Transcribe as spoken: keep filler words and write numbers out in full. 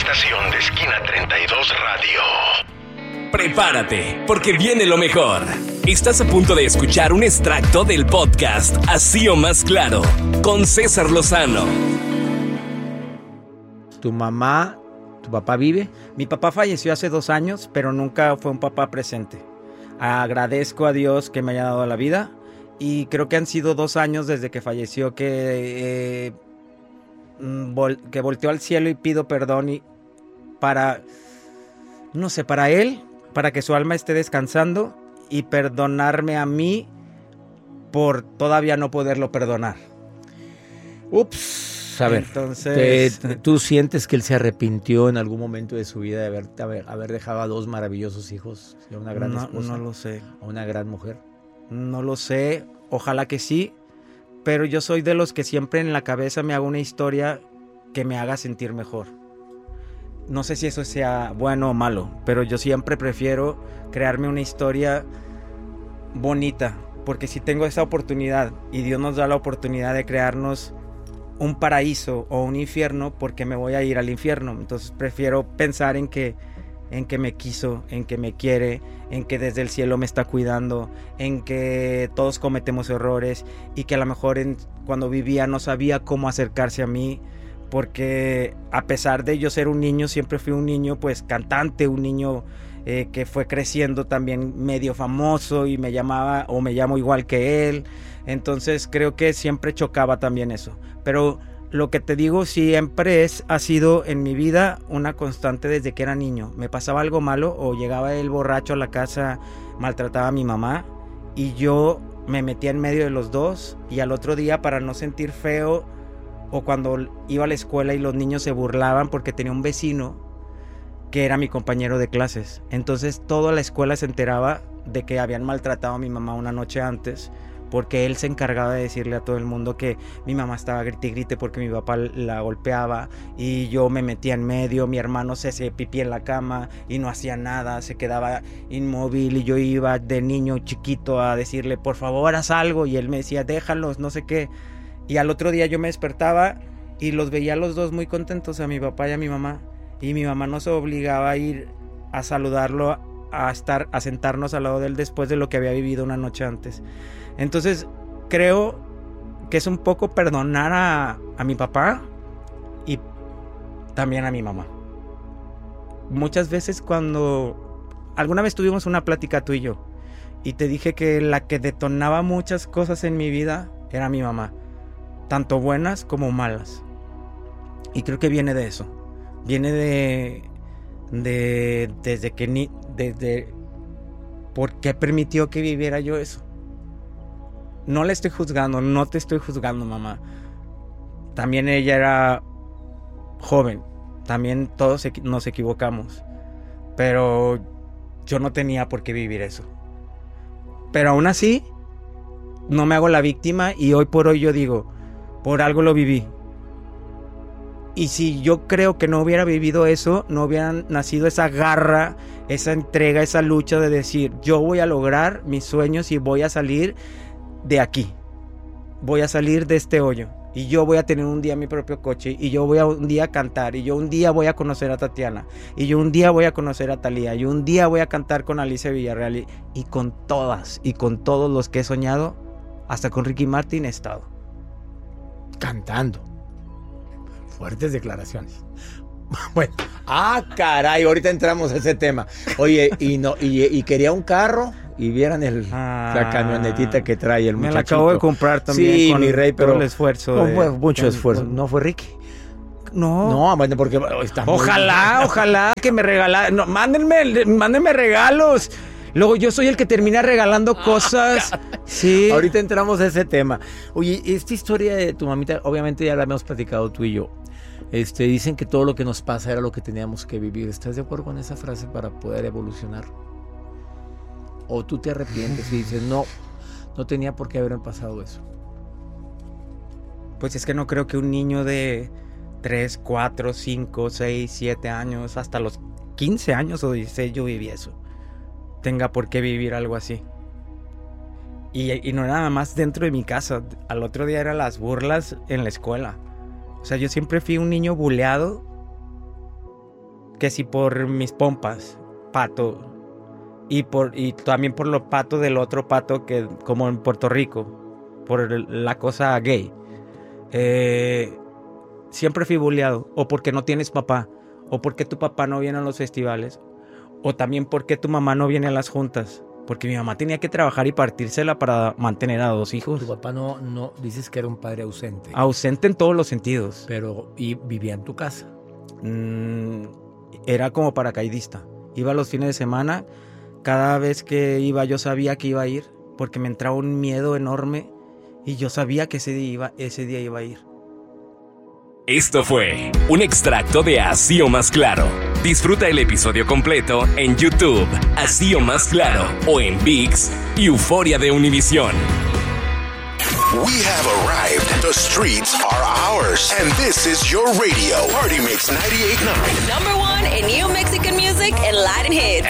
estación de Esquina treinta y dos Radio. Prepárate, porque viene lo mejor. Estás a punto de escuchar un extracto del podcast Así o Más Claro, con César Lozano. ¿Tu mamá, tu papá vive? Mi papá falleció hace dos años, pero nunca fue un papá presente. Agradezco a Dios que me haya dado la vida y creo que han sido dos años desde que falleció que, eh, vol- que volteó al cielo y pido perdón y para, no sé, para él, para que su alma esté descansando y perdonarme a mí por todavía no poderlo perdonar. Ups, a ver, entonces, te, ¿tú sientes que él se arrepintió en algún momento de su vida de haber, haber, haber dejado a dos maravillosos hijos, a una gran no, esposa, no lo sé. a una gran mujer? No lo sé, ojalá que sí, pero yo soy de los que siempre en la cabeza me hago una historia que me haga sentir mejor. No sé si eso sea bueno o malo, pero yo siempre prefiero crearme una historia bonita, porque si tengo esa oportunidad y Dios nos da la oportunidad de crearnos un paraíso o un infierno, porque me voy a ir al infierno. Entonces prefiero pensar en que, en que me quiso, en que me quiere, en que desde el cielo me está cuidando, en que todos cometemos errores y que a lo mejor en, cuando vivía no sabía cómo acercarse a mí, porque a pesar de yo ser un niño, siempre fui un niño pues cantante, un niño eh, que fue creciendo también medio famoso y me llamaba o me llamo igual que él. Entonces creo que siempre chocaba también eso. Pero lo que te digo siempre es, ha sido en mi vida una constante desde que era niño. Me pasaba algo malo o llegaba el borracho a la casa, maltrataba a mi mamá y yo me metía en medio de los dos y al otro día para no sentir feo o cuando iba a la escuela y los niños se burlaban porque tenía un vecino que era mi compañero de clases. Entonces toda la escuela se enteraba de que habían maltratado a mi mamá una noche antes, porque él se encargaba de decirle a todo el mundo que mi mamá estaba grite y grite porque mi papá la golpeaba y yo me metía en medio, mi hermano se hacía pipí en la cama y no hacía nada, se quedaba inmóvil y yo iba de niño chiquito a decirle por favor haz algo y él me decía déjalos, no sé qué. Y al otro día yo me despertaba y los veía a los dos muy contentos, a mi papá y a mi mamá. Y mi mamá nos obligaba a ir a saludarlo, a estar, a sentarnos al lado de él después de lo que había vivido una noche antes. Entonces creo que es un poco perdonar a, a mi papá y también a mi mamá. Muchas veces cuando... Alguna vez tuvimos una plática tú y yo y te dije que la que detonaba muchas cosas en mi vida era mi mamá. Tanto buenas como malas. Y creo que viene de eso. Viene de... de desde que ni... desde... ¿por qué permitió que viviera yo eso? No le estoy juzgando, no te estoy juzgando, mamá. También ella era joven. También todos nos equivocamos. Pero yo no tenía por qué vivir eso. Pero aún así, no me hago la víctima y hoy por hoy yo digo... por algo lo viví. Y si yo creo que no hubiera vivido eso, no hubiera nacido esa garra, esa entrega, esa lucha de decir, yo voy a lograr mis sueños y voy a salir de aquí. Voy a salir de este hoyo. Y yo voy a tener un día mi propio coche. Y yo voy a un día cantar. Y yo un día voy a conocer a Tatiana. Y yo un día voy a conocer a Thalía. Y un día voy a cantar con Alicia Villarreal. Y, y con todas y con todos los que he soñado, hasta con Ricky Martin he estado. Cantando. Fuertes declaraciones. Bueno, ah, caray, ahorita entramos a ese tema. Oye, y no, y, y quería un carro y vieran el, ah, la camionetita que trae el muchachito. Me la acabo de comprar también. Sí, con mi rey, pero el esfuerzo. Con de, mucho con, esfuerzo. Con, ¿No fue Ricky? No. No, bueno, porque está ojalá, muy... ojalá que me regalaran. No, mándenme, mándenme regalos. Luego yo soy el que termina regalando cosas. Ah, sí. Ahorita entramos a ese tema. Oye, esta historia de tu mamita, obviamente ya la hemos platicado tú y yo. Este, dicen que todo lo que nos pasa era lo que teníamos que vivir. ¿Estás de acuerdo con esa frase para poder evolucionar? ¿O tú te arrepientes y dices, no, no tenía por qué haberme pasado eso? Pues es que no creo que un niño de tres, cuatro, cinco, seis, siete años, hasta los quince años o dieciséis yo viví eso, tenga por qué vivir algo así. Y, y no nada más dentro de mi casa. Al otro día eran las burlas en la escuela. O sea, yo siempre fui un niño buleado que si por mis pompas, pato, y por y también por los patos del otro pato, que como en Puerto Rico, por el, la cosa gay. Eh, siempre fui bulleado, o porque no tienes papá, o porque tu papá no viene a los festivales, o también porque tu mamá no viene a las juntas. Porque mi mamá tenía que trabajar y partírsela para mantener a dos hijos. Tu papá no, no, dices que era un padre ausente. Ausente en todos los sentidos. Pero, ¿y vivía en tu casa? Mm, era como paracaidista. Iba los fines de semana. Cada vez que iba yo sabía que iba a ir, porque me entraba un miedo enorme y yo sabía que ese día iba, ese día iba a ir. Esto fue un extracto de Así o Más Claro. Disfruta el episodio completo en YouTube, Así o Más Claro, o en ViX y Euforia de Univisión. We have arrived. The streets are ours. And this is your radio. Party Mix ninety-eight point nine. Number one in new Mexican music and Latin hits.